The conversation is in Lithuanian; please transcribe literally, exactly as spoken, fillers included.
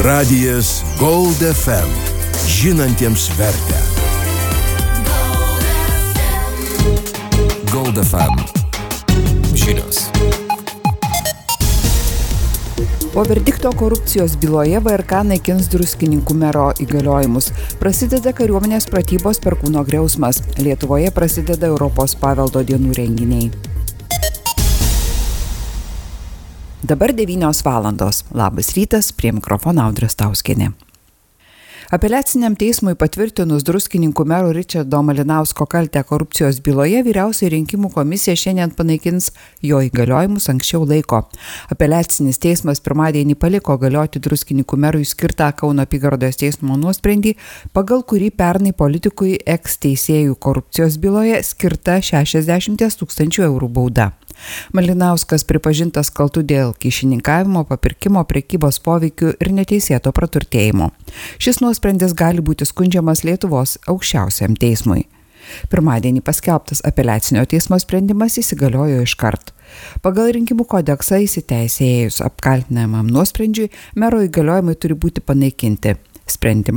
Radijas Gold F M. Žinantiems vertę. Gold F M. Žinios. Po verdikto korupcijos byloje V R K naikins druskininkų mero įgaliojimus. Prasideda kariuomenės pratybos Perkūno griausmas. Lietuvoje prasideda Europos paveldo dienų renginiai. Dabar devynios valandos. Labas rytas, prie mikrofono Audra Stauskienė. Apeliaciniam teismui patvirtinus druskininkų mero Ričardo Malinausko kaltę korupcijos byloje, Vyriausioji rinkimų komisija šiandien panaikins jo įgaliojimus anksčiau laiko. Apeliacinis teismas pirmadienį paliko galioti druskininkų merui skirtą Kauno apygardos teismo nuosprendį, pagal kurį pernai politikui eks-teisėjų korupcijos byloje skirta šešiasdešimt tūkstančių eurų bauda. Malinauskas pripažintas kaltu dėl kyšininkavimo, papirkimo, prekybos poveikių ir neteisėto praturtėjimo. Šis nuosprendis gali būti skundžiamas Lietuvos aukščiausiam teismui. Pirmadienį paskelbtas apeliacinio teismo sprendimas įsigaliojo iškart. Pagal rinkimų kodeksą įsiteisėjus apkaltinamam nuosprendžiui, mero įgaliojimai turi būti panaikinti. Sprendimą